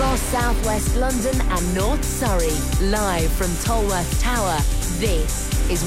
across southwest London and North Surrey. Live from Tolworth Tower, this is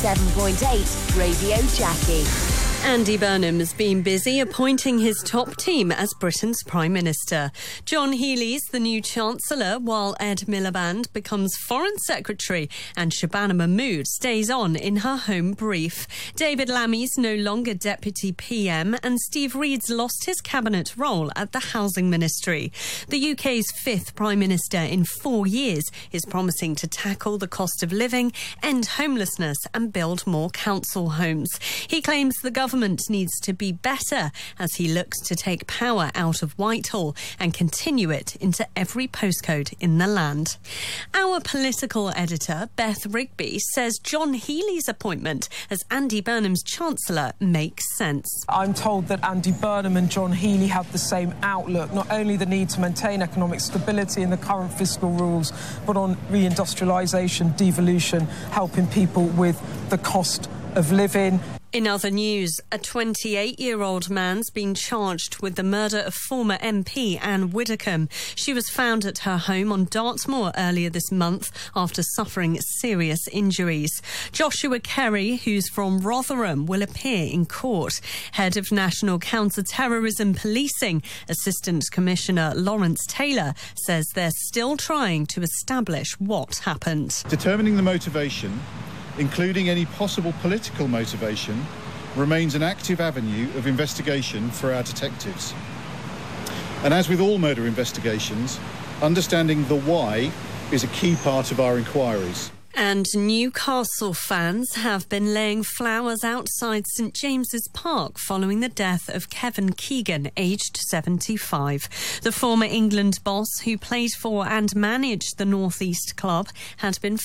107.8 Radio Jackie. Andy Burnham has been busy appointing his top team as Britain's Prime Minister. John Healey's the new Chancellor, while Ed Miliband becomes Foreign Secretary and Shabana Mahmood stays on in her home brief. David Lammy's no longer Deputy PM and Steve Reed's lost his cabinet role at the Housing Ministry. The UK's fifth Prime Minister in 4 years is promising to tackle the cost of living, end homelessness and build more council homes. He claims the government needs to be better as he looks to take power out of Whitehall and continue it into every postcode in the land. Our political editor, Beth Rigby, says John Healey's appointment as Andy Burnham's Chancellor makes sense. I'm told that Andy Burnham and John Healey have the same outlook, not only the need to maintain economic stability in the current fiscal rules, but on reindustrialisation, devolution, helping people with the cost of living. In other news, a 28-year-old man's been charged with the murder of former MP Anne Widdecombe. She was found at her home on Dartmoor earlier this month after suffering serious injuries. Joshua Kerry, who's from Rotherham, will appear in court. Head of National Counter-Terrorism Policing, Assistant Commissioner Lawrence Taylor, says they're still trying to establish what happened. Determining the motivation, including any possible political motivation, remains an active avenue of investigation for our detectives. And as with all murder investigations, understanding the why is a key part of our inquiries. And Newcastle fans have been laying flowers outside St James's Park following the death of Kevin Keegan, aged 75. The former England boss, who played for and managed the North East club, had been